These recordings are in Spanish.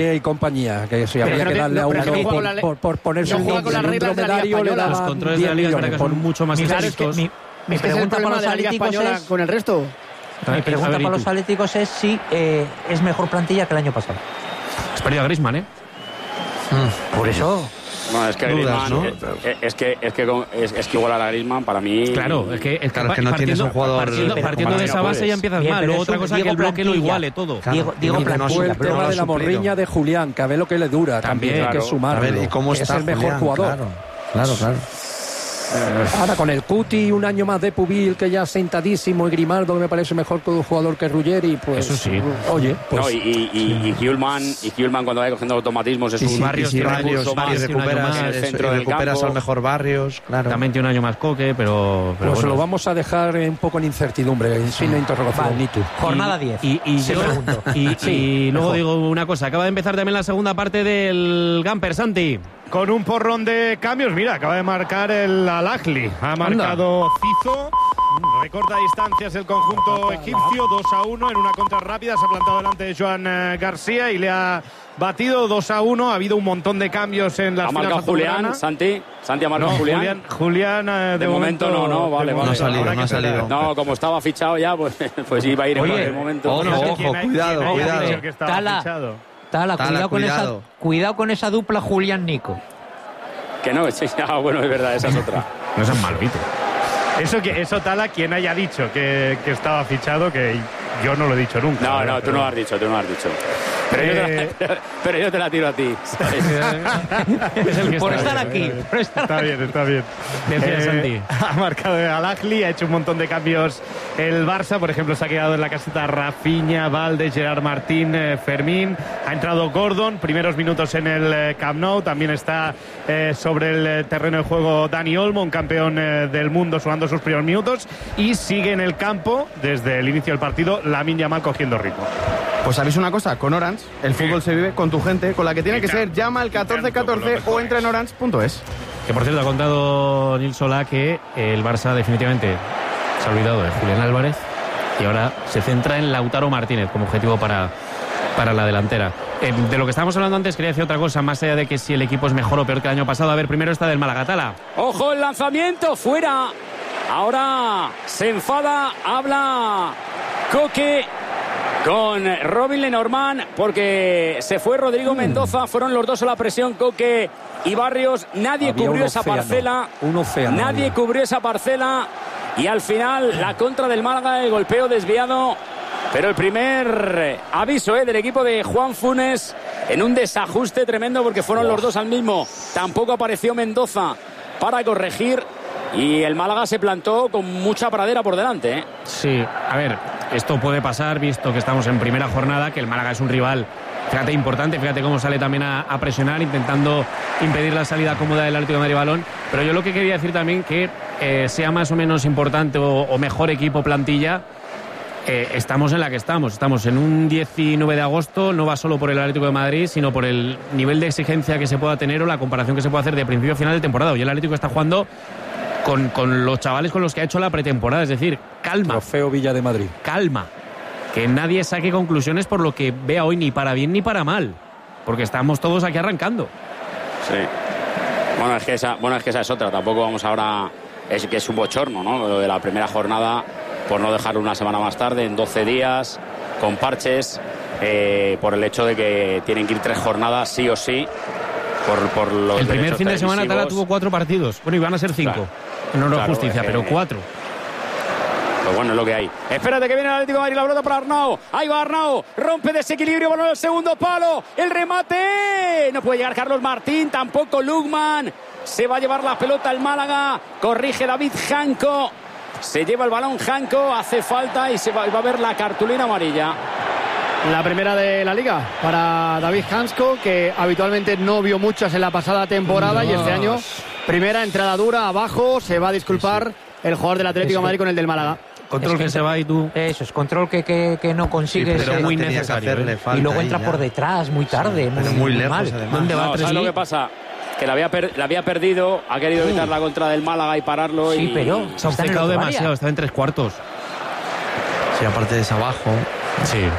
y compañía, que si había que darle a uno por ponerse un dromedario le daban los controles de la Liga para que son mucho más estrictos. Mi pregunta para los atléticos es con el resto. Mi pregunta para los atléticos es si es mejor plantilla que el año pasado. Has perdido a Griezmann, ¿eh? Por eso. No, es que dudas, Griezmann, ¿no? es que igualar a Griezmann para mí. Claro, es que no tienes un jugador. Partiendo de esa base ya empiezas mal. Luego otra cosa es que el bloque lo iguale todo. Diego el tema de la morriña de Julián, que a ver lo que le dura también, que es sumarlo. A ver, ¿y cómo está es el mejor Julián? jugador. Claro. Ahora con el Cuti, un año más de Pubil, que ya sentadísimo, y Grimaldo, que me parece mejor que un jugador que Ruggeri, pues. Eso sí. Oye, pues. No, y Hjulman cuando vaya cogiendo automatismos es un Barrios recuperas al mejor Barrios, claro. También tiene un año más Coque, pero Pues bueno. lo vamos a dejar un poco en incertidumbre, en signo de interrogación. Vale. Jornada 10. Y luego digo una cosa, acaba de empezar también la segunda parte del Gamper, Santi. Con un porrón de cambios, mira, acaba de marcar el Al-Ahly. Ha marcado Cizo, recorta distancias el conjunto egipcio, 2-1 en una contra rápida. Se ha plantado delante de Joan García y le ha batido 2-1. Ha habido un montón de cambios en las filas. ¿Ha marcado Julián, Santi ha marcado Julián? Julián de momento no, vale. No ha salido. No, como estaba fichado ya, pues iba a ir en cualquier momento. Ojo, cuidado. Cuidado con esa dupla Julián-Nico. Que no, bueno, es verdad, esa es otra. No seas malvito. Eso Tala, quien haya dicho que estaba fichado, que yo no lo he dicho nunca. No, tú no lo has dicho. Pero yo te la tiro a ti. Por estar aquí. Está bien. Decía Santi. Ha marcado al Ahly, ha hecho un montón de cambios el Barça. Por ejemplo, se ha quedado en la caseta Rafinha, Valde, Gerard Martín, Fermín. Ha entrado Gordon, primeros minutos en el Camp Nou. También está sobre el terreno de juego Dani Olmo, un campeón del mundo, sumando sus primeros minutos. Y sigue en el campo, desde el inicio del partido, Lamine Yamal cogiendo ritmo. Pues sabéis una cosa, con Orange el fútbol se vive con tu gente, con la que tiene que ser. Llama al 1414 o entra en orange.es. Que por cierto ha contado Nil Solá que el Barça definitivamente se ha olvidado de Julián Álvarez y ahora se centra en Lautaro Martínez como objetivo para la delantera. De lo que estábamos hablando antes quería decir otra cosa, más allá de que si el equipo es mejor o peor que el año pasado. A ver, primero está del Málaga, Tala. ¡Ojo, el lanzamiento! ¡Fuera! Ahora se enfada, habla Coque con Robin Lenormand porque se fue Rodrigo Mendoza. Fueron los dos a la presión, Coque y Barrios. Nadie cubrió esa parcela. Nadie cubrió esa parcela. Y al final la contra del Málaga, el golpeo desviado. Pero el primer aviso del equipo de Juan Funes en un desajuste tremendo porque fueron los dos al mismo. Tampoco apareció Mendoza para corregir. Y el Málaga se plantó con mucha pradera por delante, ¿eh? Sí, a ver, esto puede pasar visto que estamos en primera jornada, que el Málaga es un rival, fíjate, importante, fíjate cómo sale también a presionar, intentando impedir la salida cómoda del Atlético de Madrid balón. Pero yo lo que quería decir también que sea más o menos importante o mejor equipo, plantilla, estamos en la que estamos en un 19 de agosto, no va solo por el Atlético de Madrid, sino por el nivel de exigencia que se pueda tener o la comparación que se puede hacer de principio a final de temporada. Hoy el Atlético está jugando con los chavales con los que ha hecho la pretemporada, es decir, calma. Trofeo Villa de Madrid. Calma. Que nadie saque conclusiones por lo que vea hoy, ni para bien ni para mal. Porque estamos todos aquí arrancando. Sí. Bueno, es que esa es otra. Tampoco vamos ahora... Es que es un bochorno, ¿no? Lo de la primera jornada, por no dejarlo una semana más tarde, en 12 días, con parches, por el hecho de que tienen que ir 3 jornadas sí o sí. Por los el primer fin de semana Tala tuvo 4 partidos. Bueno, iban a ser 5. Claro. No es justicia, pero 4. Pues bueno, es lo que hay. Espérate que viene el Atlético de Madrid, la pelota para Arnau. Ahí va Arnau, rompe desequilibrio, balón al segundo palo. El remate. No puede llegar Carlos Martín, tampoco Lukman. Se va a llevar la pelota el Málaga. Corrige David Janko. Se lleva el balón Janko, hace falta y va a ver la cartulina amarilla. La primera de la Liga para David Janko, que habitualmente no vio muchas en la pasada temporada y este año primera entrada dura, abajo, se va a disculpar el jugador del Atlético de Madrid con el del Málaga. Control que se va y tú... Eso es, control que no consigues. Sí, pero muy necesario. Y luego entra por detrás, muy tarde, sí, muy lejos, mal. Además. ¿Dónde va? ¿Sabes lo que pasa? Que la había perdido, ha querido evitar la contra del Málaga y pararlo. Sí, pero se ha obcecado demasiado, está en 3 cuartos. Sí, aparte de ese abajo. Sí.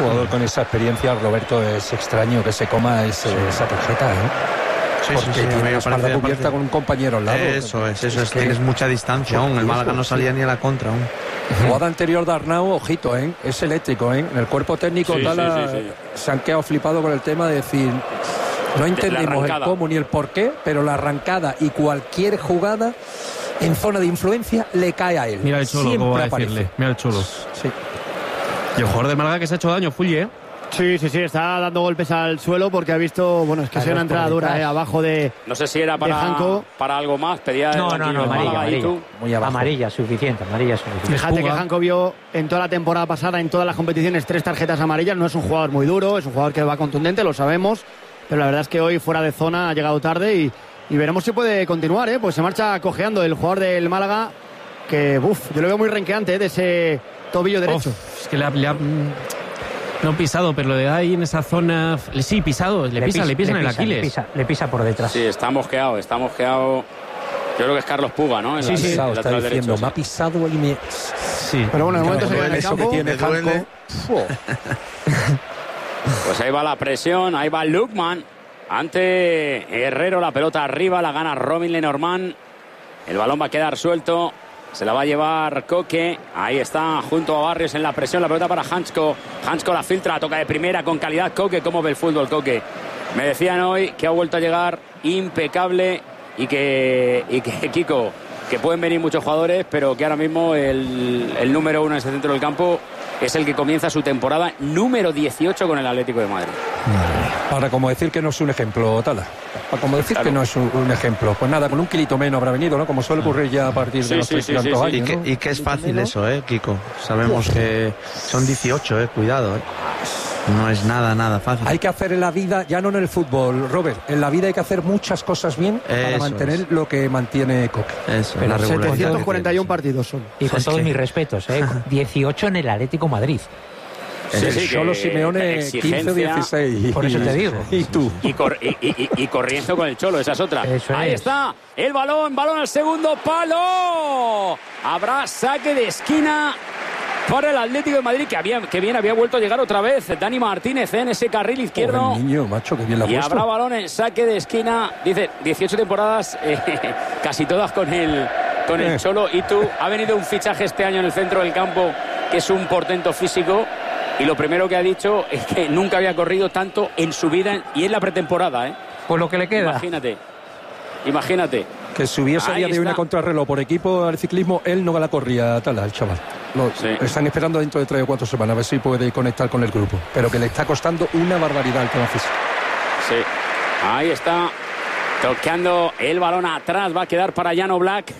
jugador con esa experiencia, Roberto, es extraño que se coma esa tarjeta, porque tiene la espalda cubierta con un compañero al lado. Eso es, tienes mucha distancia aún. El Málaga no salía ni a la contra aún. Jugada anterior de Arnau, ojito, es eléctrico, En el cuerpo técnico se han quedado flipados con el tema de decir, no entendemos el cómo ni el por qué, pero la arrancada y cualquier jugada en zona de influencia le cae a él. Mira el Cholo, como va a decirle. Mira el Cholo. Sí. Y el jugador de Málaga que se ha hecho daño, Fulli, Sí, está dando golpes al suelo porque ha visto, es que ha sido una entrada dura abajo de. No sé si era para algo más, pedía. No, amarilla. Muy abajo. Amarilla suficiente. Fíjate que Janko vio en toda la temporada pasada, en todas las competiciones, 3 tarjetas amarillas. No es un jugador muy duro, es un jugador que va contundente, lo sabemos. Pero la verdad es que hoy fuera de zona ha llegado tarde y veremos si puede continuar, Pues se marcha cojeando el jugador del Málaga, que yo lo veo muy renqueante, de ese tobillo derecho. Es que le ha no pisado, pero le da ahí en esa zona. Sí, pisado, le pisa en el Aquiles. Le pisa por detrás. Sí, está mosqueado. Yo creo que es Carlos Puga, ¿no? Sí, está diciendo, derecho, me ha pisado y me. Sí. Pero bueno, de momento se queda en el campo. Que tiene Janko. Pues ahí va la presión, ahí va Lukman. Ante Herrero, la pelota arriba, la gana Robin Lenormand. El balón va a quedar suelto. Se la va a llevar Coque. Ahí está, junto a Barrios en la presión. La pelota para Hansko. Hansko la filtra, toca de primera con calidad. Coque, ¿cómo ve el fútbol, Coque? Me decían hoy que ha vuelto a llegar impecable y que Kiko, que pueden venir muchos jugadores, pero que ahora mismo el número 1 en ese centro del campo es el que comienza su temporada número 18 con el Atlético de Madrid. Para como decir que no es un ejemplo, Tala. Para como decir que no es un ejemplo. Pues nada, con un kilito menos habrá venido, ¿no? Como suele ocurrir ya a partir de los 30 años. Y que es fácil eso, Kiko. Sabemos que son 18, cuidado, No es nada fácil. Hay que hacer en la vida, ya no en el fútbol, Robert, en la vida hay que hacer muchas cosas bien para mantener lo que mantiene Coque. Eso, pero 741 partidos son. Y con todos mis respetos, 18 en el Atlético Madrid. Solo Simeone 15 o 16. Por eso te digo. Y tú. Y corriendo con el Cholo, esa es otra. Ahí está, el balón al segundo palo. Habrá saque de esquina para el Atlético de Madrid, que bien había vuelto a llegar otra vez Dani Martínez en ese carril izquierdo. Niño, macho, que bien la ha puesto. Habrá balón en saque de esquina. Dice, 18 temporadas, casi todas con el Cholo. Y tú, ha venido un fichaje este año en el centro del campo, que es un portento físico. Y lo primero que ha dicho es que nunca había corrido tanto en su vida y en la pretemporada, Pues lo que le queda. Imagínate. Que si hubiese día de una contrarreloj por equipo al ciclismo, él no la corría, Tala, el chaval. Están esperando dentro de 3 o 4 semanas a ver si puede conectar con el grupo. Pero que le está costando una barbaridad el tema físico. Sí, ahí está, tocando el balón atrás, va a quedar para Llano Black.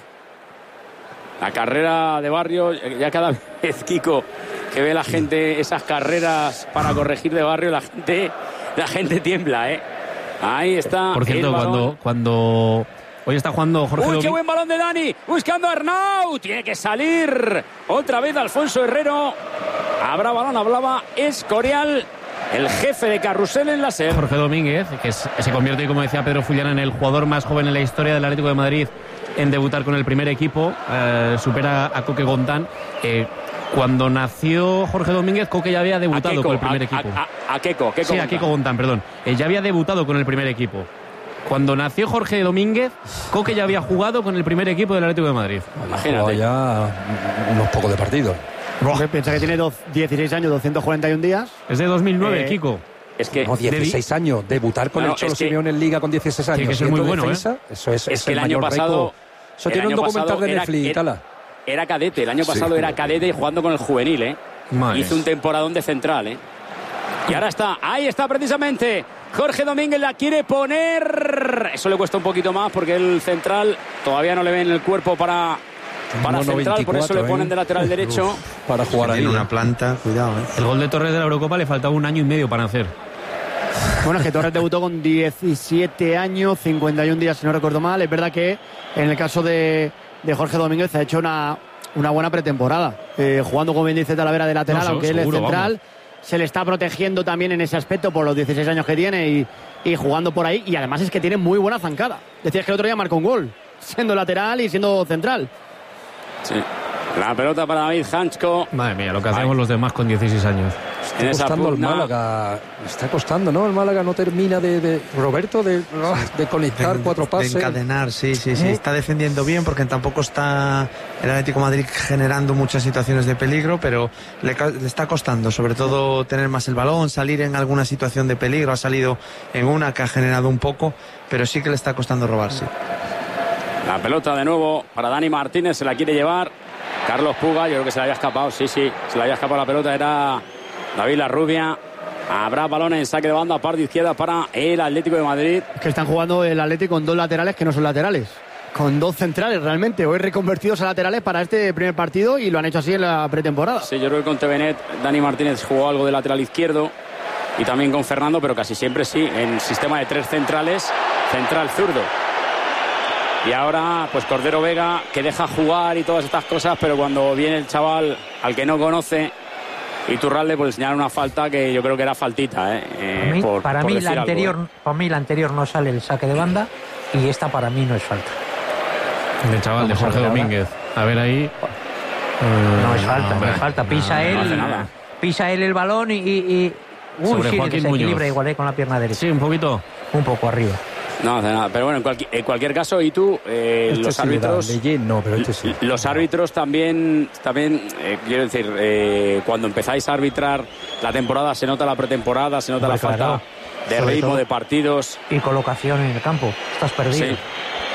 La carrera de Barrio, ya cada vez, Kiko, que ve la gente esas carreras para corregir de Barrio, la gente tiembla, Ahí está. Por cierto, cuando hoy está jugando Jorge ¡Uy, qué buen balón de Dani! Buscando a Arnau. Tiene que salir otra vez Alfonso Herrero. Habrá balón, hablaba Escorial, el jefe de carrusel en la SER. Jorge Domínguez, que se convierte, como decía Pedro Fullana, en el jugador más joven en la historia del Atlético de Madrid en debutar con el primer equipo. Supera a Coque Gontán. Cuando nació Jorge Domínguez, Coque ya había debutado con el primer equipo. A Keco Gontán, perdón. Ya había debutado con el primer equipo. Cuando nació Jorge Domínguez, Coque ya había jugado con el primer equipo del Atlético de Madrid. Imagínate. Ya unos pocos de partidos. Piensa que tiene 16 años, 241 días. Es de 2009, Kiko. Es que 16 años, debutar con el Cholo Simeone en Liga con 16 años. Sí, que eso es muy bueno, defensa, Eso es que el año pasado. Eso tiene un documental de Netflix, Tala. Era cadete, el año pasado era cadete y jugando con el juvenil, Hizo un temporadón de central, Y ahora está, ahí está precisamente. Jorge Domínguez la quiere poner. Eso le cuesta un poquito más porque el central todavía no le ven el cuerpo para central, 24, por eso le ponen de lateral derecho. Para jugar ahí. Una planta, cuidado, El gol de Torres de la Eurocopa le faltaba 1 año y medio para hacer. Bueno, es que Torres debutó con 17 años, 51 días, si no recuerdo mal. Es verdad que en el caso de Jorge Domínguez ha hecho una buena pretemporada. Jugando, como bien dice Talavera, de lateral, aunque él es central. Se le está protegiendo también en ese aspecto por los 16 años que tiene y jugando por ahí. Y además es que tiene muy buena zancada. Decías que el otro día marcó un gol, siendo lateral y siendo central. Sí. La pelota para David Hansko. Madre mía, lo que hacemos los demás con 16 años. en esa costando pugna. el Málaga, está costando, ¿no? El Málaga no termina Roberto de conectar 4 pases. De encadenar, sí. Está defendiendo bien porque tampoco está el Atlético de Madrid generando muchas situaciones de peligro, pero le está costando, sobre todo tener más el balón, salir en alguna situación de peligro. Ha salido en una que ha generado un poco, pero sí que le está costando robarse. La pelota de nuevo para Dani Martínez, se la quiere llevar Carlos Puga, yo creo que se le había escapado, sí, se le había escapado la pelota, era David Larrubia. Habrá balón en saque de banda, parte izquierda para el Atlético de Madrid. Que están jugando el Atlético con 2 laterales que no son laterales, con 2 centrales realmente, hoy reconvertidos a laterales para este primer partido, y lo han hecho así en la pretemporada. Sí, yo creo que con Tevenet Dani Martínez jugó algo de lateral izquierdo y también con Fernando, pero casi siempre sí, en sistema de 3 centrales, central zurdo. Y ahora, pues Cordero Vega, que deja jugar y todas estas cosas, pero cuando viene el chaval al que no conoce, Iturralde, pues señala una falta que yo creo que era faltita. Para mí la anterior no sale el saque de banda, y esta para mí no es falta. El chaval de Jorge Domínguez. A ver ahí. No es falta, no es falta. Pisa él el balón y sobre Joaquín se equilibra Muñoz. igual con la pierna derecha. Sí, un poquito. Un poco arriba. No hace nada, pero bueno, en cualquier caso, y tú, los árbitros, los árbitros también quiero decir, cuando empezáis a arbitrar la temporada, se nota la pretemporada, se nota la falta de ritmo de partidos y colocación en el campo. Estás perdido. Sí.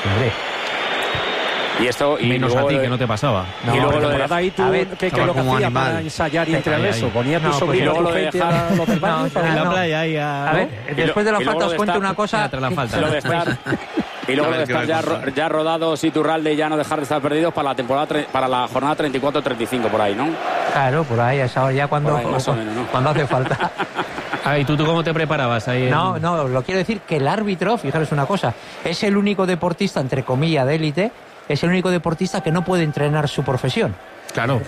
Y esto, y menos a ti, que no te pasaba. No, y luego lo de ahí tú, ¿qué lo que hacías para ensayar y entrenar eso? Ponía tu sobrino, tu gente a los del baño en la playa ahí a ver, después de la falta os cuento una cosa. Y luego de estar ya rodados Iturralde y ya no dejar de estar perdidos para la temporada, para la jornada 34-35 por ahí, ¿no? Claro, por ahí, ya cuando hace falta. ¿Y tú cómo te preparabas ahí? No, lo quiero decir que el árbitro, fijaros una cosa, es el único deportista, entre comillas, de élite, es el único deportista que no puede entrenar su profesión. Claro.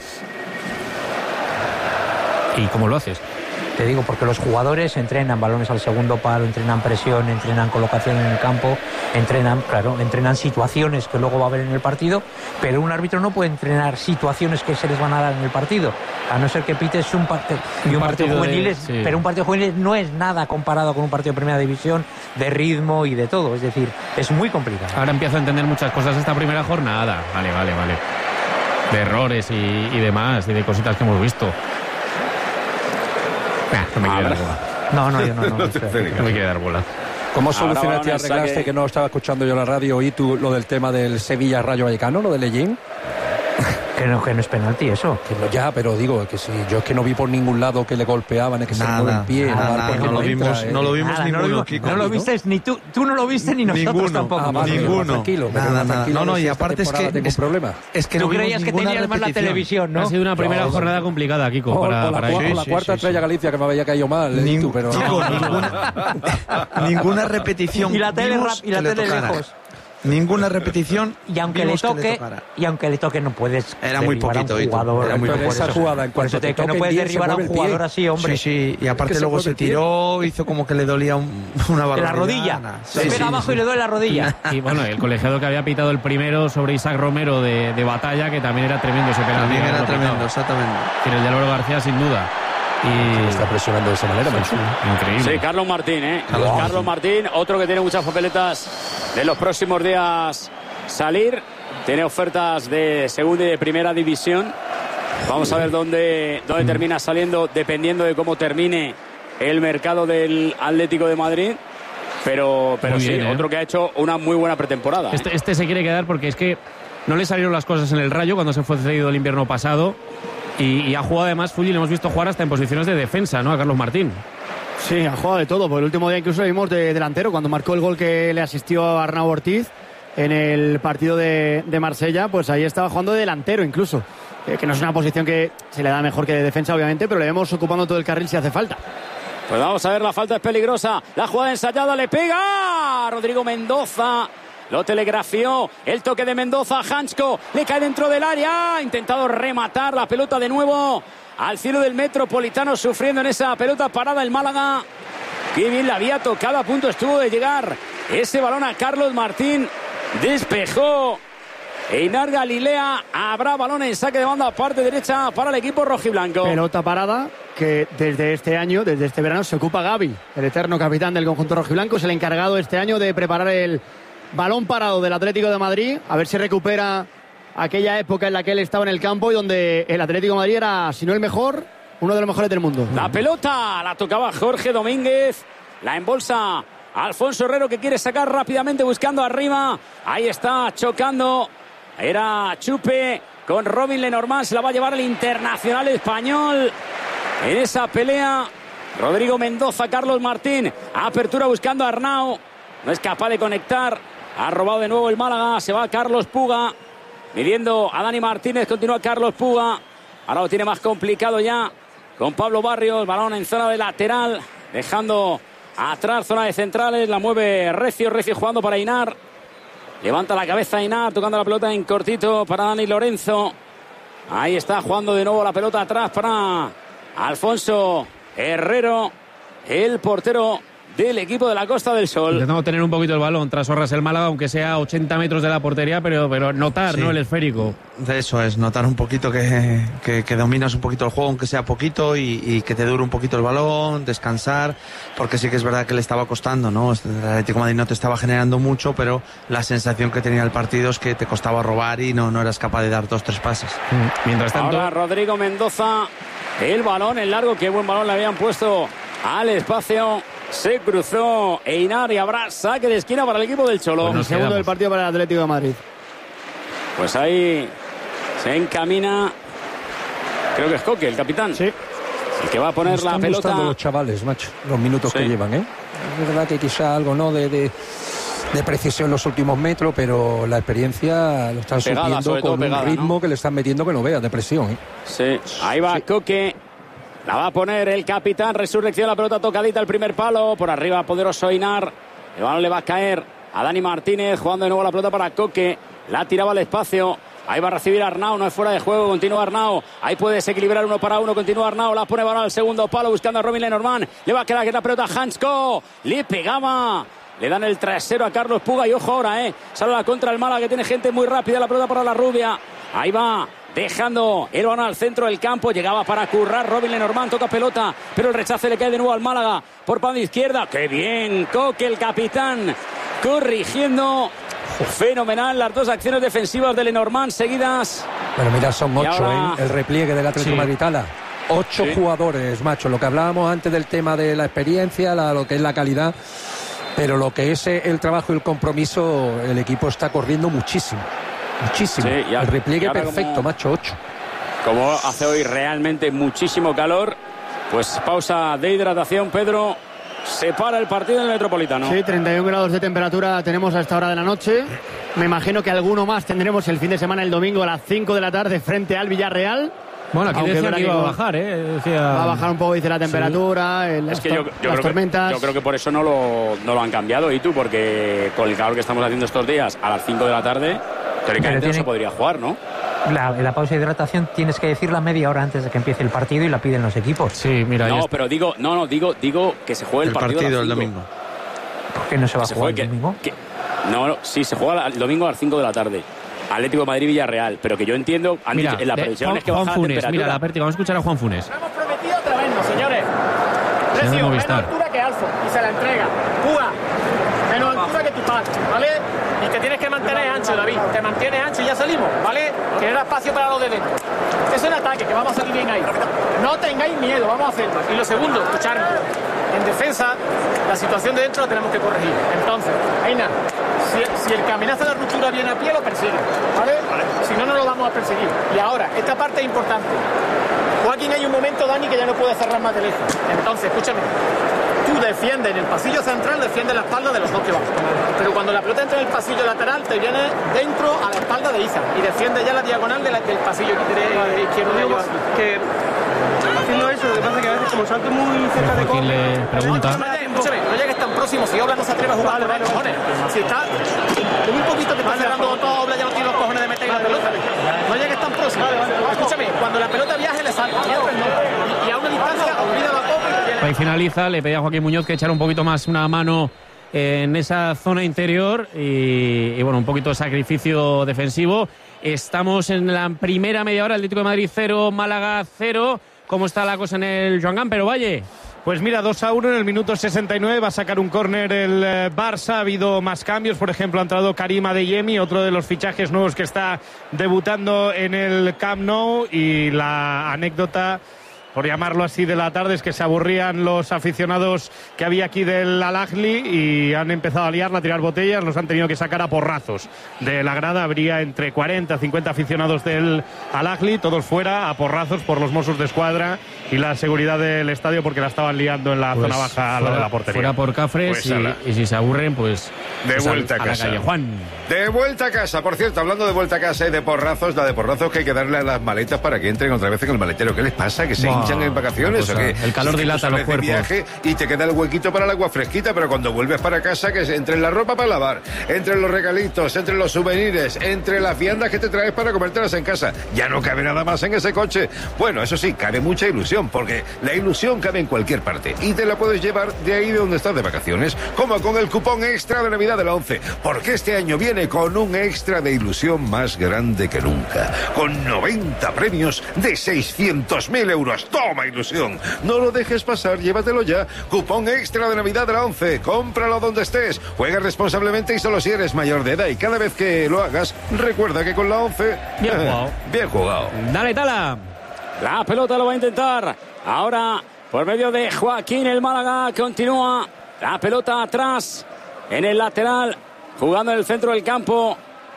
¿Y cómo lo haces? Te digo, porque los jugadores entrenan balones al segundo palo, entrenan presión, entrenan colocación en el campo, entrenan situaciones que luego va a haber en el partido, pero un árbitro no puede entrenar situaciones que se les van a dar en el partido, a no ser que pites un partido juvenil, pero un partido juvenil no es nada comparado con un partido de primera división, de ritmo y de todo, es decir, es muy complicado. Ahora empiezo a entender muchas cosas esta primera jornada. Vale. De errores y demás, y de cositas que hemos visto. No me quiere dar bola. No, yo no. No me quiere dar bola. ¿Cómo solucionaste y arreglaste que no estaba escuchando yo la radio y tú lo del tema del Sevilla Rayo Vallecano, lo de Lellín? Que no es penalti eso. Que no, ya, pero digo que si yo es que no vi por ningún lado que le golpeaban, es que se le mueve el pie. No lo vimos ninguno, Kiko. No lo viste ni tú no lo viste ni nosotros tampoco. Ninguno. Tranquilo. No, y aparte es que tengo problema. Es que tú creías que tenías más la televisión, ¿no? Ha sido una primera jornada complicada, Kiko, para la cuarta estrella Galicia que me había caído mal, pero ninguna repetición. Y la tele lejos. Ninguna repetición. Y aunque le toque no puedes. Era muy poquito. Era muy poquito. Esa jugada, en cuanto te no puedes derribar a un jugador así, hombre. Sí. Y aparte luego se tiró, hizo como que le dolía una barbaridad. En la rodilla. Se pega abajo y le duele la rodilla. Y bueno, el colegiado que había pitado el primero sobre Isaac Romero de Batalla, que también era tremendo ese penalti. También era tremendo, exactamente. Pero el de Álvaro García, sin duda. Y está presionando de esa manera, increíble. Sí, Carlos Martín, Carlos Martín, otro que tiene muchas papeletas de los próximos días salir. Tiene ofertas de segunda y de primera división. Vamos a ver dónde termina saliendo, dependiendo de cómo termine el mercado del Atlético de Madrid. Pero sí, bien, otro que ha hecho una muy buena pretemporada. Este se quiere quedar porque es que no le salieron las cosas en el Rayo cuando se fue cedido el invierno pasado. Y ha jugado además, Fulli, le hemos visto jugar hasta en posiciones de defensa, ¿no? A Carlos Martín. Sí, ha jugado de todo. Por el último día incluso lo vimos de delantero, cuando marcó el gol que le asistió a Arnau Ortiz en el partido de Marsella, pues ahí estaba jugando de delantero incluso. Que no es una posición que se le da mejor que de defensa, obviamente, pero le vemos ocupando todo el carril si hace falta. Pues vamos a ver, la falta es peligrosa. La jugada ensayada, le pega Rodrigo Mendoza. Lo telegrafió, el toque de Mendoza, Hansko, le cae dentro del área, ha intentado rematar la pelota de nuevo al cielo del Metropolitano, sufriendo en esa pelota parada el Málaga. Qué bien la había tocado, a punto estuvo de llegar ese balón a Carlos Martín, despejó Einar Galilea, habrá balón en saque de banda, parte derecha para el equipo rojiblanco. Pelota parada que desde este año, desde este verano, se ocupa Gavi, el eterno capitán del conjunto rojiblanco. Es el encargado este año de preparar el balón parado del Atlético de Madrid, a ver si recupera aquella época en la que él estaba en el campo y donde el Atlético de Madrid era, si no el mejor, uno de los mejores del mundo. La pelota la tocaba Jorge Domínguez, la embolsa Alfonso Herrero, que quiere sacar rápidamente buscando arriba. Ahí está chocando, era Chupe con Robin Lenormand, se la va a llevar el internacional español en esa pelea. Rodrigo Mendoza, Carlos Martín, apertura buscando a Arnau, no es capaz de conectar, ha robado de nuevo el Málaga, se va Carlos Puga, midiendo a Dani Martínez, continúa Carlos Puga, ahora lo tiene más complicado ya con Pablo Barrios, balón en zona de lateral, dejando atrás zona de centrales, la mueve Recio jugando para Inar, levanta la cabeza Inar, tocando la pelota en cortito para Dani Lorenzo, ahí está jugando de nuevo la pelota atrás para Alfonso Herrero, el portero del equipo de la Costa del Sol. Intentamos tener un poquito el balón tras Orras el Málaga, aunque sea a 80 metros de la portería, pero notar, sí, ¿no? El esférico. Eso es, notar un poquito que dominas un poquito el juego, aunque sea poquito, y que te dure un poquito el balón, descansar, porque sí que es verdad que le estaba costando, ¿no? El Atlético de Madrid no te estaba generando mucho, pero la sensación que tenía el partido es que te costaba robar y no eras capaz de dar 2-3 pases. Mientras tanto, ahora Rodrigo Mendoza, el balón en largo, qué buen balón le habían puesto al espacio. Se cruzó Einar y habrá saque de esquina para el equipo del Cholo. Bueno, el segundo del partido para el Atlético de Madrid. Pues ahí se encamina, creo que es Coque, el capitán. Sí. El que va a poner la pelota. Me están gustando los chavales, macho, los minutos que llevan, ¿eh? Es verdad que quizá algo, ¿no?, de precisión en los últimos metros, pero la experiencia lo están subiendo con un ritmo, ¿no?, que le están metiendo que no veas, de presión, ¿eh? Sí, ahí va Coque. La va a poner el capitán, Resurrección, la pelota tocadita, el primer palo, por arriba poderoso Inar, el balón le va a caer a Dani Martínez, jugando de nuevo la pelota para Coque, la tiraba al espacio, ahí va a recibir Arnau, no es fuera de juego, continúa Arnau, ahí puede desequilibrar 1 para 1, continúa Arnau, la pone balón al segundo palo, buscando a Robin Lenormand, le va a quedar la pelota a Hansko, le pegaba, le dan el trasero a Carlos Puga, y ojo ahora, sale la contra el Málaga, que tiene gente muy rápida, la pelota para la rubia, ahí va, dejando el balón al centro del campo, llegaba para currar Robin Lenormand, toca pelota, pero el rechace le cae de nuevo al Málaga por banda izquierda. ¡Qué bien! Coque, el capitán, corrigiendo. Fenomenal las dos acciones defensivas de Lenormand seguidas. Pero mira, son 8, ahora... el repliegue del Atlético de Madrid. 8 jugadores, macho. Lo que hablábamos antes del tema de la experiencia, lo que es la calidad, pero lo que es el trabajo y el compromiso, el equipo está corriendo muchísimo. Muchísimo. Sí, el repliegue perfecto, macho, 8. Como hace hoy realmente muchísimo calor, pues pausa de hidratación, Pedro. Se para el partido en el Metropolitano. Sí, 31 grados de temperatura tenemos a esta hora de la noche. Me imagino que alguno más tendremos el fin de semana, el domingo a las 5 de la tarde frente al Villarreal. Bueno, aquí decía que iba a bajar, decía... Va a bajar un poco, dice, la temperatura, es que yo creo tormentas. Yo creo que por eso no lo han cambiado, y tú, porque con el calor que estamos haciendo estos días, a las 5 de la tarde, teóricamente no se podría jugar, ¿no? La pausa de hidratación tienes que decirla media hora antes de que empiece el partido, y la piden los equipos. Sí, mira. No, pero digo que se juegue el partido el domingo. ¿Por qué no se va a jugar el domingo? Sí, se juega el domingo a las 5 de la tarde. Atlético de Madrid-Villarreal, pero que yo entiendo, mira, en la previsión es que Juan baja Funes, la temperatura. Mira, vamos a escuchar a Juan Funes. Lo hemos prometido traernos, señores. Precio, menos altura que Alfo, y se la entrega. Púa, menos altura que tu padre, ¿vale? Y te tienes que mantener ancho, David. Te mantienes ancho y ya salimos, ¿vale? Que era espacio para los de dentro. Es un ataque, que vamos a salir bien ahí. No tengáis miedo, vamos a hacerlo. Y lo segundo, escucharme. En defensa, la situación de dentro la tenemos que corregir. Entonces, Aina, si el caminazo de ruptura viene a pie, lo persigue, ¿vale? Si no, no lo vamos a perseguir. Y ahora, esta parte es importante. Joaquín, hay un momento, Dani, que ya no puede cerrar más de lejos. Entonces, escúchame. Tú defiendes en el pasillo central, defiendes la espalda de los dos que van. Pero cuando la pelota entra en el pasillo lateral, te viene dentro a la espalda de Iza y defiende ya la diagonal del pasillo izquierdo de ellos. Que haciendo eso, lo que pasa es que a veces como salto muy cerca de Joaquín le pregunta. Escúchame, no llegues tan próximo, si Obla no se atreve a jugar con él, cojones. Si está un poquito que está cerrando todo, Obla ya no tiene los cojones de meter la pelota. No llegues tan próximo. Escúchame, cuando la pelota viaje le salta. Y a una distancia, olvida la copa y te viene. Ahí finaliza, le pedía a Joaquín Muñoz que echara un poquito más una mano en esa zona interior y bueno, un poquito de sacrificio defensivo. Estamos en la primera media hora, Atlético de Madrid 0, Málaga 0, cómo está la cosa en el Joan Gamper, Valle. Pues mira, 2-1 en el minuto 69, va a sacar un córner el Barça. Ha habido más cambios, por ejemplo, ha entrado Karim Adeyemi, otro de los fichajes nuevos que está debutando en el Camp Nou. Y la anécdota, por llamarlo así, de la tarde es que se aburrían los aficionados que había aquí del Al-Ahly y han empezado a liarla, a tirar botellas, los han tenido que sacar a porrazos de la grada. Habría entre 40 y 50 aficionados del Al-Ahly, todos fuera a porrazos por los Mossos de Escuadra y la seguridad del estadio, porque la estaban liando en la zona baja al lado de la portería. Fuera por Cafres, pues y si se aburren, pues de vuelta a casa. La calle Juan. De vuelta a casa. Por cierto, hablando de vuelta a casa y de porrazos, la de porrazos que hay que darle a las maletas para que entren otra vez en el maletero. ¿Qué les pasa? ¿Que se hinchan en vacaciones o qué? El calor dilata los cuerpos. Viaje y te queda el huequito para el agua fresquita, pero cuando vuelves para casa, que entre la ropa para lavar, entre los regalitos, entre los souvenirs, entre las viandas que te traes para comértelas en casa, ya no cabe nada más en ese coche. Bueno, eso sí, cabe mucha ilusión, porque la ilusión cabe en cualquier parte y te la puedes llevar de ahí de donde estás de vacaciones, como con el cupón extra de Navidad de la 11, porque este año viene con un extra de ilusión más grande que nunca, con 90 premios de 600.000 euros. ¡Toma ilusión! No lo dejes pasar, llévatelo ya. Cupón extra de Navidad de la 11, cómpralo donde estés, juega responsablemente y solo si eres mayor de edad, y cada vez que lo hagas, recuerda que con la 11... Bien jugado. Bien jugado. Dale, Tala. La pelota lo va a intentar. Ahora, por medio de Joaquín, el Málaga continúa. La pelota atrás, en el lateral, jugando en el centro del campo.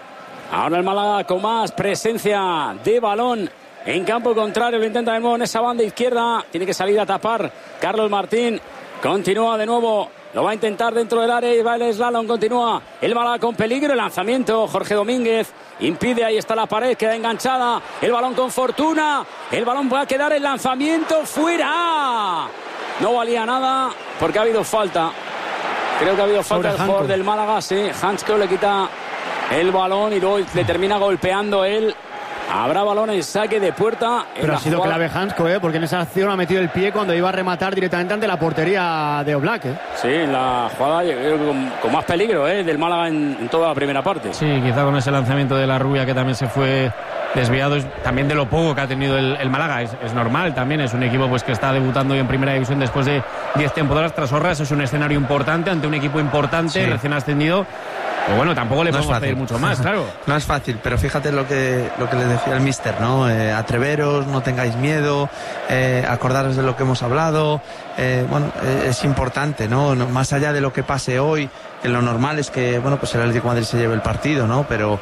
Ahora el Málaga con más presencia de balón en campo contrario. Lo intenta de nuevo en esa banda izquierda. Tiene que salir a tapar Carlos Martín. Continúa de nuevo. Lo va a intentar dentro del área y va el slalom. Continúa el Málaga con peligro. El lanzamiento, Jorge Domínguez impide. Ahí está la pared, queda enganchada. El balón con Fortuna. El balón va a quedar, el lanzamiento fuera. No valía nada porque ha habido falta. Creo que ha habido falta del jugador del Málaga. Sí, Hansko le quita el balón y luego le termina golpeando él. Habrá balón en saque de puerta. Pero ha sido clave Hansko, porque en esa acción ha metido el pie cuando iba a rematar directamente ante la portería de Oblak. Sí, en la jugada con más peligro del Málaga en toda la primera parte. Sí, quizá con ese lanzamiento de la Rubia que también se fue desviado, también de lo poco que ha tenido el Málaga. Es normal también, es un equipo pues que está debutando hoy en primera división después de 10 temporadas tras Horras. Es un escenario importante ante un equipo importante, recién ascendido. Pero bueno, tampoco le podemos pedir mucho más, claro. No es fácil, pero fíjate lo que les decía el míster, ¿no? Atreveros, no tengáis miedo, acordaros de lo que hemos hablado. Es importante, ¿no? Más allá de lo que pase hoy, que lo normal es que, pues el Atlético de Madrid se lleve el partido, ¿no? Pero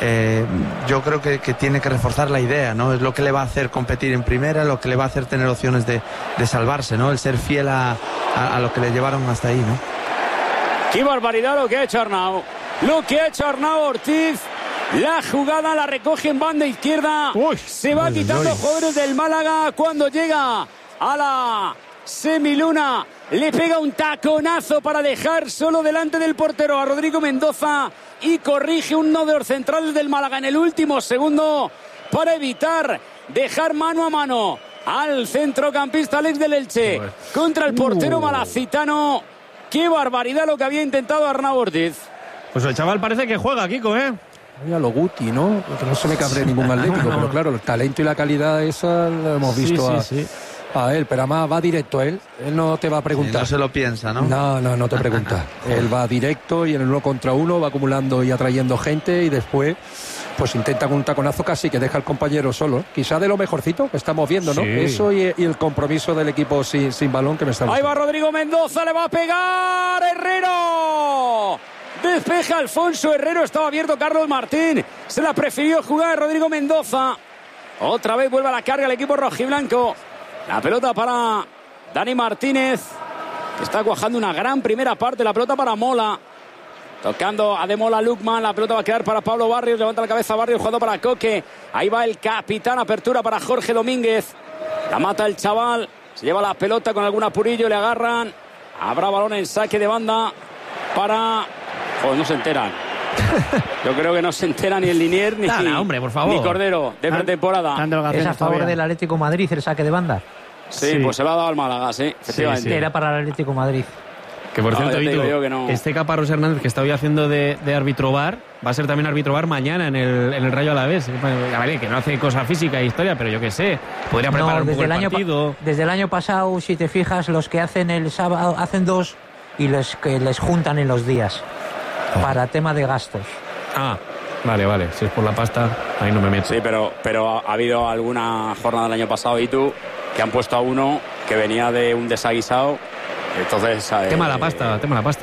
yo creo que tiene que reforzar la idea, ¿no? Es lo que le va a hacer competir en primera, lo que le va a hacer tener opciones de salvarse, ¿no? El ser fiel a lo que le llevaron hasta ahí, ¿no? ¡Qué barbaridad lo que ha hecho Arnau! Lo que ha hecho Arnau Ortiz. La jugada la recoge en banda izquierda. Se va quitando jugadores del Málaga cuando llega a la semiluna. Le pega un taconazo para dejar solo delante del portero a Rodrigo Mendoza y corrige uno de los centrales del Málaga en el último segundo para evitar dejar mano a mano al centrocampista Alex del Elche contra el portero malacitano. ¡Qué barbaridad lo que había intentado Arnau Ortiz! Pues el chaval parece que juega, Kiko, Mira lo Guti, ¿no? Porque no se me cabre ningún atlético, pero claro, el talento y la calidad esa lo hemos visto a él, pero además va directo él no te va a preguntar. No se lo piensa, ¿no? No te pregunta. Él va directo y en el 1 contra 1 va acumulando y atrayendo gente y después pues intenta con un taconazo casi que deja al compañero solo. Quizá de lo mejorcito que estamos viendo, ¿no? Sí. Eso y el compromiso del equipo sin balón que me está gustando. Ahí va Rodrigo Mendoza, le va a pegar Herrero. Despeja Alfonso Herrero, estaba abierto Carlos Martín. Se la prefirió jugar Rodrigo Mendoza. Otra vez vuelve a la carga el equipo rojiblanco. La pelota para Dani Martínez, que está cuajando una gran primera parte. La pelota para Mola. Tocando a Demola Lukman. La pelota va a quedar para Pablo Barrios. Levanta la cabeza Barrios, jugando para Coque. Ahí va el capitán. Apertura para Jorge Domínguez. La mata el chaval. Se lleva la pelota con algún apurillo. Le agarran. Habrá balón en saque de banda para... no se enteran. Yo creo que no se entera ni el Linier ni, hombre, por favor, ni Cordero de pretemporada. ¿Es a favor del Atlético Madrid el saque de banda? Sí, pues se va a dar al Málaga, sí, efectivamente. Sí. Era para el Atlético Madrid. Que por cierto, no. Este Caparrós Hernández que está hoy haciendo de árbitro VAR, va a ser también árbitro VAR mañana en el Rayo Alavés. Ya vale, que no hace cosa física e historia, pero yo qué sé, podría preparar un poco el partido. Desde el año pasado, si te fijas, los que hacen el sábado hacen 2 y los que les juntan en los días para tema de gastos. Vale, si es por la pasta, ahí no me meto. Sí, pero ha habido alguna jornada del año pasado, y tú, que han puesto a uno que venía de un desaguisado. Entonces, tema la pasta.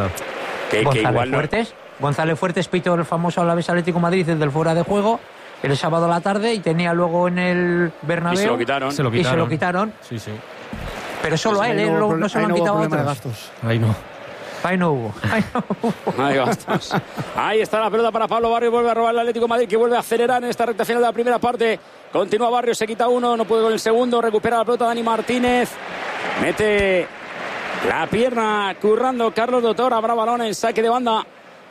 Que igual González Fuertes pitó el famoso Alavés Atlético Madrid desde el fuera de juego el sábado a la tarde y tenía luego en el Bernabéu. Y se lo quitaron. Sí. Pero solo a él, no se lo han quitado a otros. Ahí no. Ahí no hubo. Hay gastos. Ahí está la pelota para Pablo Barrios. Vuelve a robar el Atlético de Madrid, que vuelve a acelerar en esta recta final de la primera parte. Continúa Barrios, se quita uno, no puede con el segundo. Recupera la pelota Dani Martínez. Mete la pierna currando Carlos Doctor. Habrá balón en saque de banda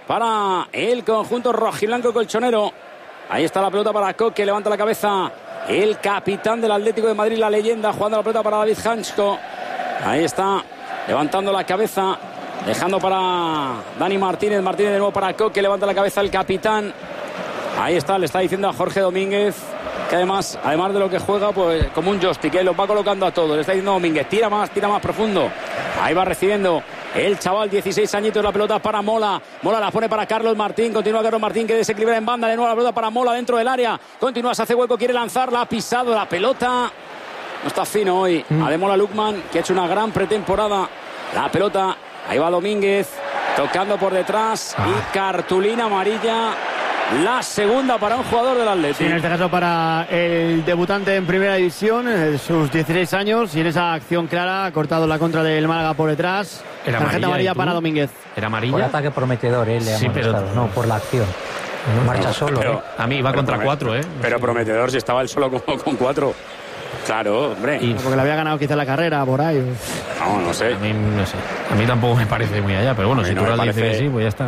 para el conjunto rojiblanco colchonero. Ahí está la pelota para Coque. Levanta la cabeza el capitán del Atlético de Madrid, la leyenda, jugando la pelota para David Hansko. Ahí está, levantando la cabeza, dejando para Dani Martínez. Martínez de nuevo para Coque. Levanta la cabeza el capitán. Ahí está, le está diciendo a Jorge Domínguez que además de lo que juega, pues como un joystick, los va colocando a todos. Le está diciendo Domínguez, tira más profundo. Ahí va recibiendo el chaval, 16 añitos, la pelota para Mola. Mola la pone para Carlos Martín. Continúa Carlos Martín, que desequilibra en banda. De nuevo la pelota para Mola dentro del área. Continúa, se hace hueco, quiere lanzarla. Ha pisado la pelota. No está fino hoy. Ademola Lukman, que ha hecho una gran pretemporada. La pelota, ahí va Domínguez, tocando por detrás. Y cartulina amarilla. La segunda para un jugador del Atlético. Sí, en este caso para el debutante en primera división, sus 16 años, y en esa acción clara ha cortado la contra del Málaga por detrás. Tarjeta amarilla para Domínguez. ¿Era amarilla? Por ataque prometedor, le ha molestado, no por la acción. Marcha solo. Pero, a mí va contra 4, Pero prometedor, si estaba él solo con 4. Claro, hombre. Porque le había ganado quizá la carrera por ahí. No sé. A mí tampoco me parece muy allá, pero bueno, si Tural dice que sí, pues ya está.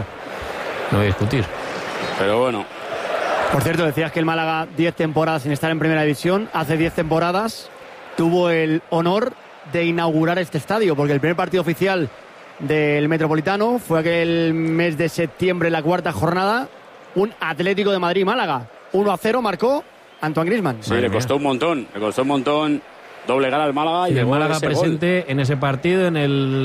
No voy a discutir. Pero bueno. Por cierto, decías que el Málaga 10 temporadas sin estar en primera división. Hace 10 temporadas tuvo el honor de inaugurar este estadio, porque el primer partido oficial del Metropolitano fue aquel mes de septiembre, la cuarta jornada, un Atlético de Madrid-Málaga. 1-0 marcó Antoine Griezmann. Sí, le costó un montón doblegar al Málaga. Y el Málaga presente en ese partido, en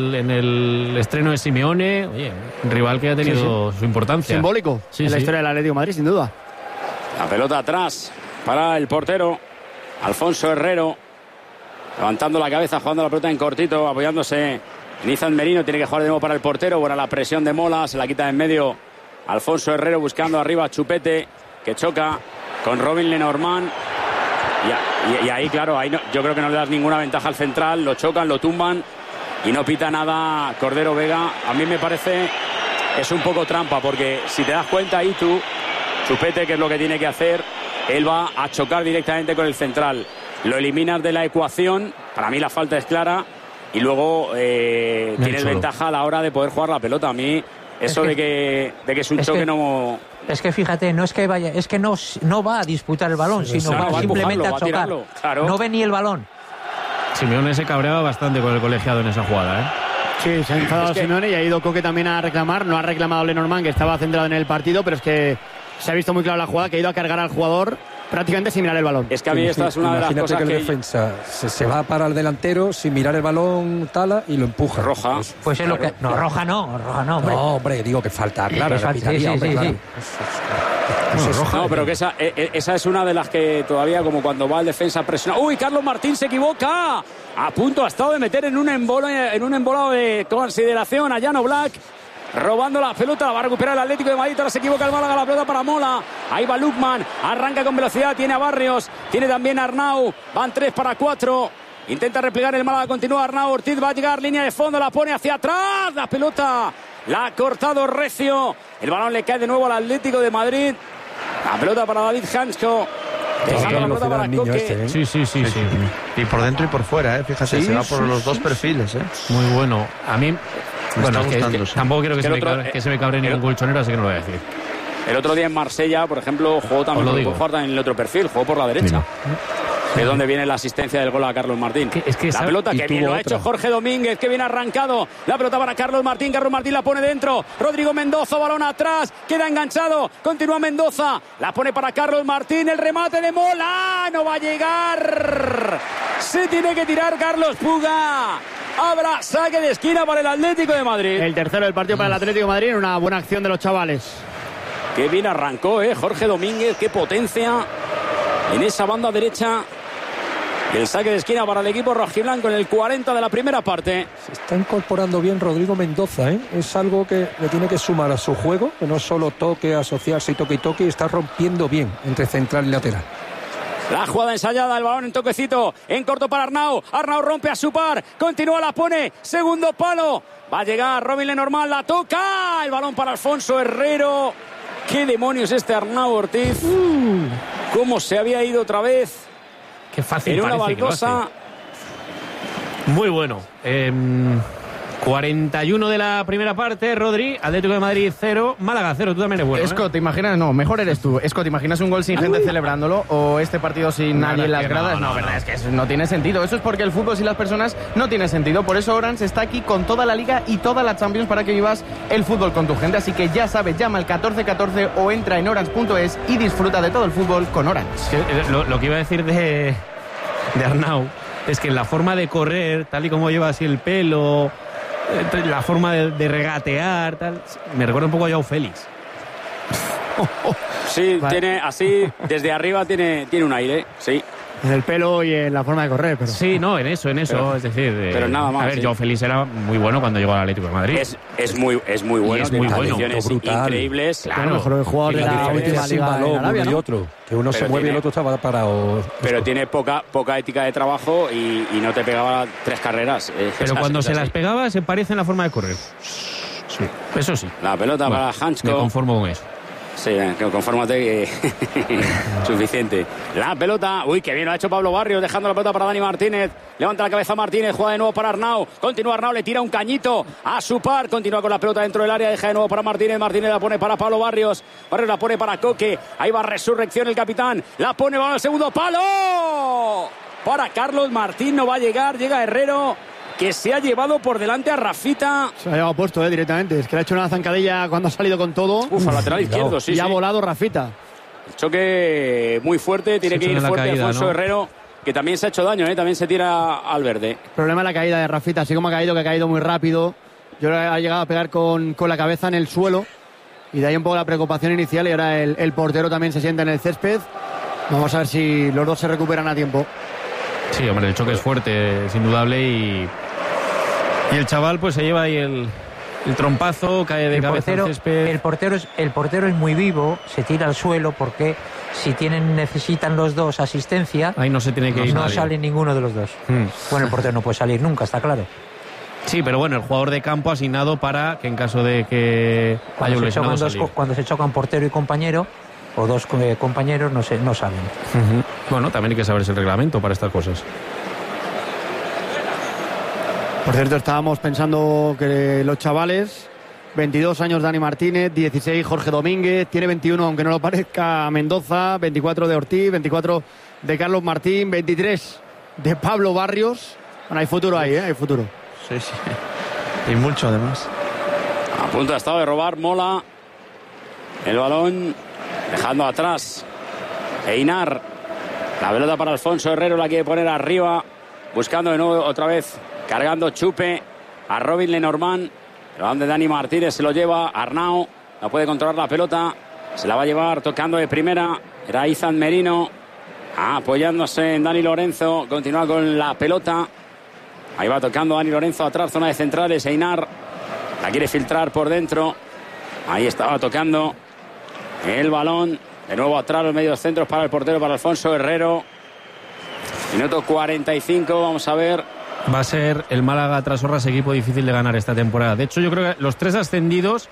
el estreno de Simeone. Oye, un rival que ha tenido su importancia. Simbólico en la historia del Atlético de Madrid, sin duda. La pelota atrás para el portero Alfonso Herrero, levantando la cabeza, jugando la pelota en cortito, apoyándose en Izan Merino. Tiene que jugar de nuevo para el portero. Buena la presión de Mola, se la quita en medio Alfonso Herrero, buscando arriba a Chupete, que choca con Robin Lenormand. Y ahí, claro, ahí no, yo creo que no le das ninguna ventaja al central. Lo chocan, lo tumban y no pita nada Cordero Vega. A mí me parece es un poco trampa, porque si te das cuenta ahí tú, Chupete, que es lo que tiene que hacer, él va a chocar directamente con el central. Lo eliminas de la ecuación. Para mí la falta es clara y luego tienes ventaja a la hora de poder jugar la pelota. A mí eso de que es un choque no... Es que fíjate, no es que vaya, es que no va a disputar el balón, sino va simplemente a chocar. Claro. No ve ni el balón. Simeone se cabreaba bastante con el colegiado en esa jugada, Sí, se ha enfadado Simeone y ha ido Coque también a reclamar. No ha reclamado Lenormand, que estaba centrado en el partido, pero es que se ha visto muy claro la jugada, que ha ido a cargar al jugador prácticamente sin mirar el balón. Es que a mí esta es una de las cosas que el defensa se va para el delantero sin mirar el balón, tala y lo empuja. Roja. Pues es lo que... No, roja no, hombre. No, hombre, digo que falta, claro. Sí. No, pero que esa es una de las que todavía, como cuando va el defensa presiona. ¡Uy, Carlos Martín se equivoca! A punto ha estado de meter en un embolado de consideración a Jan Oblak. Robando la pelota, la va a recuperar el Atlético de Madrid. Ahora se equivoca el Málaga, la pelota para Mola. Ahí va Lukman, arranca con velocidad, tiene a Barrios, tiene también a Arnau. Van 3 para 4. Intenta replegar el Málaga, continúa Arnau. Ortiz va a llegar, línea de fondo, la pone hacia atrás. La pelota la ha cortado recio. El balón le cae de nuevo al Atlético de Madrid. La pelota para David Hansko. Dejando la pelota para Coque. Sí. Y por dentro y por fuera, fíjate, se va por los dos perfiles. Muy bueno. A mí... Bueno, es que tampoco quiero que se me cabre ningún colchonero, así que no lo voy a decir. El otro día en Marsella, por ejemplo, jugó también en el otro perfil, jugó por la derecha. ¿De dónde viene la asistencia del gol a Carlos Martín? La pelota que bien lo ha hecho Jorge Domínguez, que bien arrancado. La pelota para Carlos Martín la pone dentro. Rodrigo Mendoza, balón atrás, queda enganchado. Continúa Mendoza, la pone para Carlos Martín. El remate de Mola, no va a llegar. Se tiene que tirar Carlos Puga. Habrá saque de esquina para el Atlético de Madrid. El tercero del partido para el Atlético de Madrid. Una buena acción de los chavales. Qué bien arrancó, Jorge Domínguez, qué potencia en esa banda derecha. El saque de esquina para el equipo rojiblanco en el 40 de la primera parte. Se está incorporando bien Rodrigo Mendoza, Es algo que le tiene que sumar a su juego, que no solo toque, asociarse y toque, y está rompiendo bien entre central y lateral. La jugada ensayada, el balón en toquecito, en corto para Arnau. Arnau rompe a su par, continúa, la pone, segundo palo. Va a llegar Robin Lenormand, la toca. El balón para Alfonso Herrero. ¿Qué demonios Arnau Ortiz? ¿Cómo se había ido otra vez? Qué fácil en una baldosa. Muy bueno. 41 de la primera parte, Rodri. Atlético de Madrid 0, Málaga 0. Tú también eres bueno. Scott, ¿te imaginas? No, mejor eres tú. Scott, ¿te imaginas un gol sin gente celebrándolo o este partido sin nadie en las gradas? No, verdad, es que eso no tiene sentido. Eso es porque el fútbol sin las personas no tiene sentido. Por eso Orange está aquí con toda la Liga y toda la Champions para que vivas el fútbol con tu gente. Así que ya sabes, llama al 1414 o entra en orange.es y disfruta de todo el fútbol con Orange. Lo que iba a decir de Arnau es que la forma de correr, tal y como lleva así el pelo, la forma de regatear, tal, me recuerda un poco a Joao Félix. Sí, vale. Tiene así, desde arriba tiene un aire, sí. En el pelo y en la forma de correr, pero... Sí, no, en eso, pero, es decir... pero nada más. A ver, Joao Félix era muy bueno cuando llegó al Atlético de Madrid. Es muy bueno, es muy bueno, increíbles. Claro, mejor jugador de la última liga balón, en Arabia, uno y ¿no? otro. Que uno se mueve y el otro estaba parado. Pero tiene poca ética de trabajo y no te pegaba 3 carreras. Pero cuando se las pegaba se parece en la forma de correr. Sí, eso sí. La pelota para Hansko. Me conformo con eso. Sí, confórmate suficiente. La pelota, uy, qué bien lo ha hecho Pablo Barrios, dejando la pelota para Dani Martínez. Levanta la cabeza Martínez, juega de nuevo para Arnau. Continúa Arnau, le tira un cañito a su par. Continúa con la pelota dentro del área, deja de nuevo para Martínez. Martínez la pone para Pablo Barrios. Barrios la pone para Coque. Ahí va Resurrección el capitán. La pone, va al segundo palo. Para Carlos Martín, no va a llegar. Llega Herrero, que se ha llevado por delante a Rafita. Se ha llevado puesto directamente. Es que le ha hecho una zancadilla cuando ha salido con todo. Al lateral izquierdo, sí. Y ha volado Rafita. El choque muy fuerte, tiene que ir fuerte caída, Alfonso, ¿no? Herrero, que también se ha hecho daño, también se tira al verde. El problema es la caída de Rafita, así como que ha caído muy rápido. Yo creo que ha llegado a pegar con la cabeza en el suelo. Y de ahí un poco la preocupación inicial. Y ahora el portero también se sienta en el césped. Vamos a ver si los dos se recuperan a tiempo. Sí, hombre, el choque es fuerte, es indudable. Y el chaval pues se lleva ahí el trompazo, cae de cabeza al césped. El portero es muy vivo, se tira al suelo porque si necesitan los dos asistencia, ahí no se tiene que ir. No sale ninguno de los dos. Bueno, el portero no puede salir nunca, está claro. Sí, pero bueno, el jugador de campo asignado para que en caso de que cuando se chocan portero y compañero o dos compañeros no salen. Bueno, también hay que saberse el reglamento para estas cosas. Por cierto, estábamos pensando que los chavales, 22 años Dani Martínez, 16 Jorge Domínguez, tiene 21, aunque no lo parezca, Mendoza, 24 de Ortiz, 24 de Carlos Martín, 23 de Pablo Barrios. Bueno, hay futuro ahí, hay futuro. Sí. Y mucho además. A punto ha estado de robar Mola el balón, dejando atrás Einar. La pelota para Alfonso Herrero, la quiere poner arriba, buscando de nuevo otra vez, cargando Chupe a Robin Lenormand. El balón de Dani Martínez se lo lleva Arnau, no puede controlar la pelota, se la va a llevar tocando de primera, era Izan Merino, apoyándose en Dani Lorenzo, continúa con la pelota. Ahí va tocando Dani Lorenzo atrás, zona de centrales. Einar la quiere filtrar por dentro. Ahí estaba tocando el balón. De nuevo atrás, los medios centros para el portero, para Alfonso Herrero. Minuto 45, vamos a ver. Va a ser el Málaga tras Orras equipo difícil de ganar esta temporada. De hecho, yo creo que los 3 ascendidos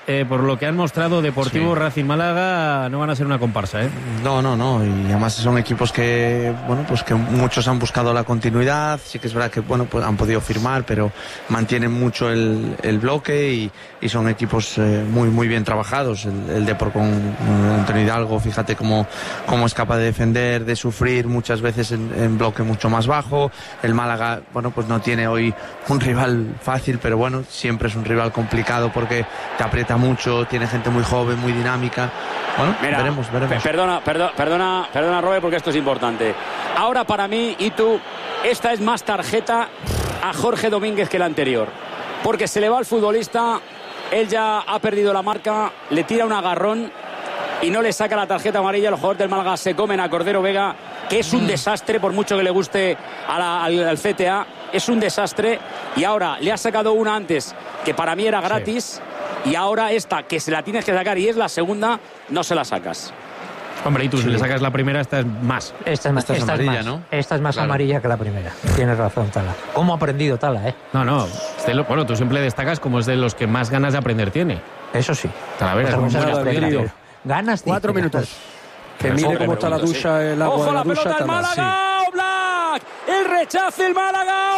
por lo que han mostrado Deportivo Racing Málaga, no van a ser una comparsa, ¿eh? No. Y además son equipos que, bueno, pues que muchos han buscado la continuidad. Sí que es verdad que, bueno, pues han podido firmar, pero mantienen mucho el bloque y son equipos muy bien trabajados. El Depor con Antonio Hidalgo, fíjate cómo es capaz de defender, de sufrir muchas veces en bloque mucho más bajo. El Málaga, bueno, pues no tiene hoy un rival fácil, pero bueno, siempre es un rival complicado porque te aprieta mucho, tiene gente muy joven, muy dinámica. Bueno, mira, veremos. Perdona, Robert, porque esto es importante. Ahora para mí, y tú, esta es más tarjeta a Jorge Domínguez que la anterior, porque se le va al futbolista, él ya ha perdido la marca, le tira un agarrón y no le saca la tarjeta amarilla. Los jugadores del Málaga se comen a Cordero Vega, que es un desastre, por mucho que le guste al CTA, es un desastre. Y ahora le ha sacado una antes que para mí era gratis, y ahora esta que se la tienes que sacar y es la segunda, no se la sacas. Hombre, y tú si le sacas la primera, esta es más. Esta es amarilla, ¿no? Esta es más amarilla que la primera. Tienes razón, Tala. ¿Cómo ha aprendido Tala, eh? No. Bueno, tú siempre destacas como es de los que más ganas de aprender tiene. Eso sí. Talavera es un buen aprendido. Ganas 4 minutos. Que mire cómo está la ducha, el agua. ¡Ojo, de la pelota ducha! del Málaga! ¡Oblak! ¡El rechace el Málaga!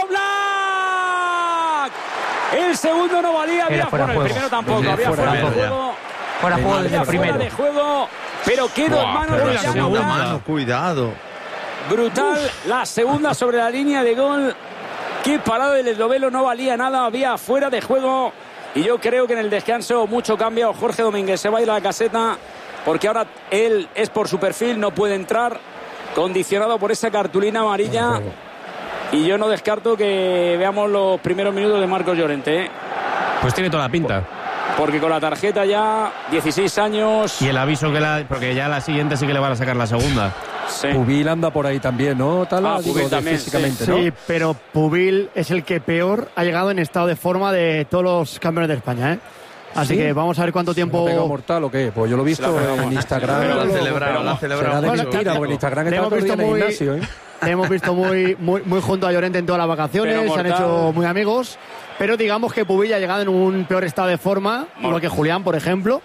¡Oblak! El segundo no valía, había fuera. El primero tampoco, había fuera de juego. Fuera juego desde el primero. Fuera de juego, pero quedó en manos de la segunda mano, cuidado. Brutal, la segunda sobre la línea de gol. Qué parado del esloveno, no valía nada, había fuera de juego. Y yo creo que en el descanso mucho cambia. Jorge Domínguez se va a ir a la caseta, porque ahora él es por su perfil, no puede entrar, condicionado por esa cartulina amarilla. Y yo no descarto que veamos los primeros minutos de Marcos Llorente, ¿eh? Pues tiene toda la pinta. Porque con la tarjeta ya, 16 años. Y el aviso porque ya la siguiente sí que le van a sacar la segunda. Sí. Pubil anda por ahí también, ¿no? Pubil también, físicamente, ¿no? Sí, pero Pubil es el que peor ha llegado en estado de forma de todos los campeones de España, ¿eh? Así que vamos a ver cuánto tiempo. ¿Se ha pegado mortal o qué? Pues yo lo he visto en Instagram. Pero lo han celebrado. Será de mentira, porque en Instagram está todo el día en el gimnasio, ¿eh? Le hemos visto muy junto a Llorente en todas las vacaciones, se han hecho muy amigos, pero digamos que Pubil ha llegado en un peor estado de forma, igual que Julián, por ejemplo,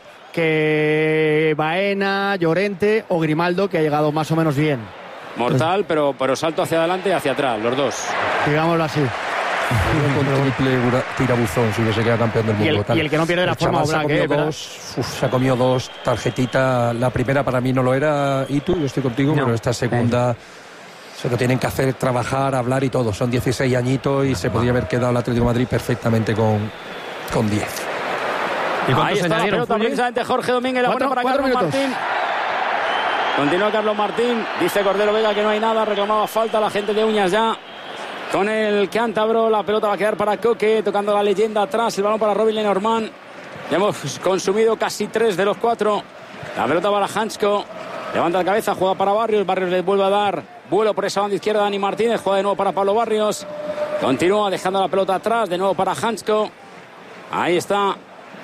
que Baena, Llorente o Grimaldo, que ha llegado más o menos bien. Mortal, pero salto hacia adelante y hacia atrás, los dos. Digámoslo así. Con triple tirabuzón si se queda campeón del mundo. Y el que no pierde la forma, se ha comido dos tarjetitas. La primera para mí no lo era, y tú, yo estoy contigo, pero esta segunda se lo tienen que hacer trabajar, hablar y todo. Son 16 añitos y se podía haber quedado el Atlético de Madrid perfectamente con 10. ¿Y ahí está la pelota precisamente Jorge Domínguez, la buena para Carlos Martín. Continúa Carlos Martín, dice Cordero Vega que no hay nada, reclamaba falta la gente de Uñas ya. Con el cántabro, la pelota va a quedar para Coque, tocando la leyenda atrás, el balón para Robin Lenormand. Ya hemos consumido casi 3 de los 4. La pelota para Hansko, levanta la cabeza, juega para Barrios le vuelve a dar vuelo por esa banda izquierda Dani Martínez, juega de nuevo para Pablo Barrios, continúa dejando la pelota atrás, de nuevo para Hansko. Ahí está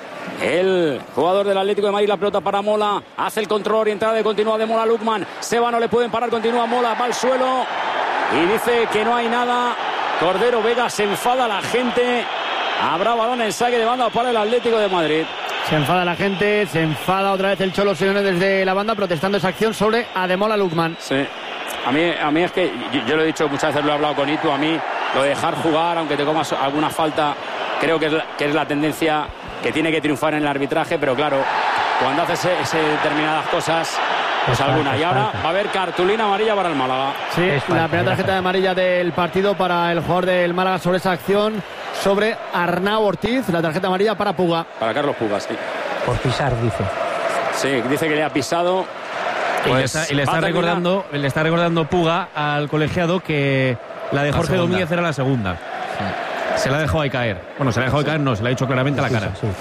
el jugador del Atlético de Madrid, la pelota para Mola, hace el control orientada de continua de Mola Lukman, Seba no le pueden parar, continúa Mola, va al suelo y dice que no hay nada. Cordero Vega, se enfada la gente, habrá balón en saque de banda para el Atlético de Madrid. Se enfada la gente, se enfada otra vez el Cholo Simeone desde la banda protestando esa acción sobre Ademola Lukman. Sí, a mí es que yo lo he dicho muchas veces, lo he hablado con Itu, a mí lo de dejar jugar aunque te comas alguna falta creo que es la tendencia que tiene que triunfar en el arbitraje, pero claro, cuando haces determinadas cosas, pues alguna. Y ahora va a haber cartulina amarilla para el Málaga. Sí, la primera tarjeta de amarilla del partido para el jugador del Málaga sobre esa acción, sobre Arnau Ortiz, la tarjeta amarilla para Puga. Para Carlos Puga, sí. Por pisar, dice. Sí, dice que le ha pisado. Pues, y le está recordando Puga al colegiado que la de Jorge Domínguez era la segunda. Sí. Se la dejó ahí caer. Bueno, se la dejó ahí caer, no, se la ha dicho claramente a la cara. Sí.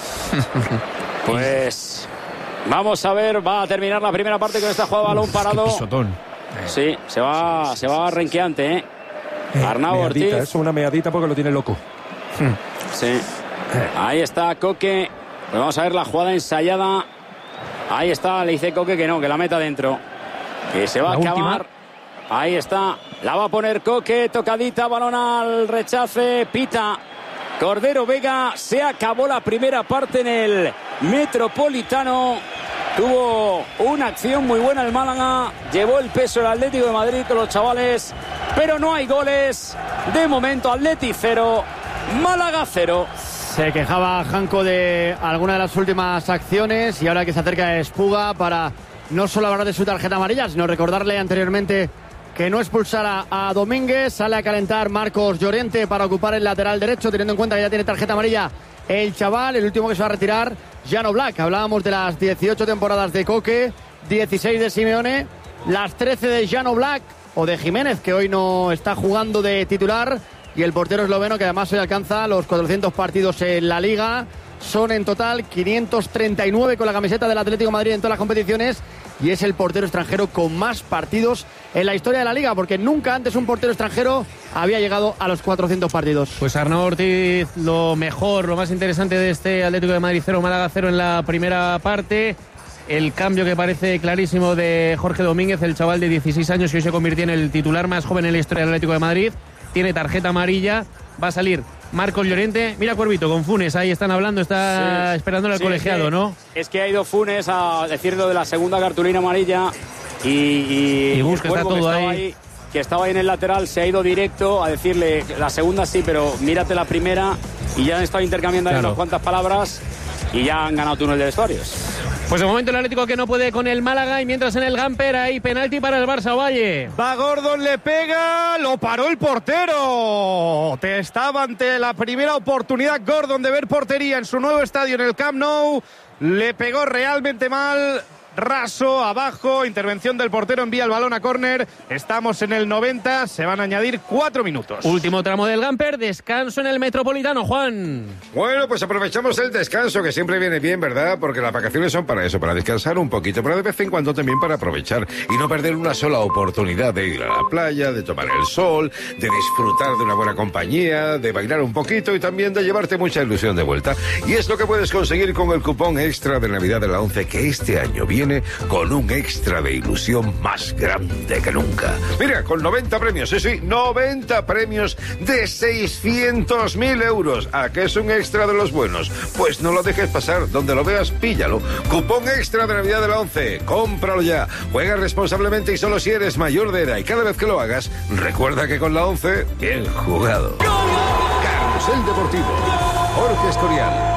Pues vamos a ver, va a terminar la primera parte con esta jugada, balón parado. Qué pisotón. Sí, se va renqueante, Arnau Ortiz. Es una meadita porque lo tiene loco. Sí. Ahí está Coque. Pues vamos a ver la jugada ensayada. Ahí está, le dice Coque que no, que la meta dentro. Que se va a acabar. Ahí está, la va a poner Coque, tocadita, balón al rechace, pita Cordero Vega. Se acabó la primera parte en el Metropolitano. Tuvo una acción muy buena el Málaga, llevó el peso el Atlético de Madrid con los chavales, pero no hay goles. De momento, Atleti 0, Málaga 0. Se quejaba Janko de alguna de las últimas acciones y ahora que se acerca Espuga para no solo hablar de su tarjeta amarilla, sino recordarle anteriormente que no expulsara a Domínguez. Sale a calentar Marcos Llorente para ocupar el lateral derecho, teniendo en cuenta que ya tiene tarjeta amarilla el chaval. El último que se va a retirar, Jano Black. Hablábamos de las 18 temporadas de Coque, 16 de Simeone, las 13 de Jano Black o de Jiménez, que hoy no está jugando de titular, y el portero esloveno, que además hoy alcanza los 400 partidos en la Liga. Son en total 539 con la camiseta del Atlético de Madrid en todas las competiciones, y es el portero extranjero con más partidos en la historia de la Liga, porque nunca antes un portero extranjero había llegado a los 400 partidos. Pues Arnau Ortiz, lo mejor, lo más interesante de este Atlético de Madrid 0, Málaga 0 en la primera parte. El cambio que parece clarísimo de Jorge Domínguez, el chaval de 16 años que hoy se convirtió en el titular más joven en la historia del Atlético de Madrid. Tiene tarjeta amarilla, va a salir Marcos Llorente. Mira, Cuervito, con Funes, ahí están hablando, está esperando al colegiado, ¿no? Es que ha ido Funes a decir lo de la segunda cartulina amarilla y busca, está todo ahí. Que estaba ahí en el lateral, se ha ido directo a decirle la segunda sí, pero mírate la primera, y ya han estado intercambiando ahí unas cuantas palabras y ya han ganado túnel de vestuarios. Pues de momento el Atlético que no puede con el Málaga, y mientras en el Gamper hay penalti para el Barça. Valle. Va Gordon, le pega, lo paró el portero. Estaba ante la primera oportunidad Gordon de ver portería en su nuevo estadio en el Camp Nou. Le pegó realmente mal. Raso, abajo, intervención del portero, envía el balón a córner. Estamos en el 90, se van a añadir 4 minutos. Último tramo del Gamper, descanso en el Metropolitano, Juan. Bueno, pues aprovechamos el descanso, que siempre viene bien, ¿verdad? Porque las vacaciones son para eso, para descansar un poquito, pero de vez en cuando también para aprovechar y no perder una sola oportunidad de ir a la playa, de tomar el sol, de disfrutar de una buena compañía, de bailar un poquito y también de llevarte mucha ilusión de vuelta. Y es lo que puedes conseguir con el cupón extra de Navidad de la 11, que este año viene con un extra de ilusión más grande que nunca. Mira, con 90 premios, sí, 90 premios de 600.000 euros. ¿A qué es un extra de los buenos? Pues no lo dejes pasar, donde lo veas, píllalo. Cupón extra de Navidad de la 11, cómpralo ya. Juega responsablemente y solo si eres mayor de edad, y cada vez que lo hagas, recuerda que con la 11, bien jugado. Carrusel Deportivo, Jorge Escorial.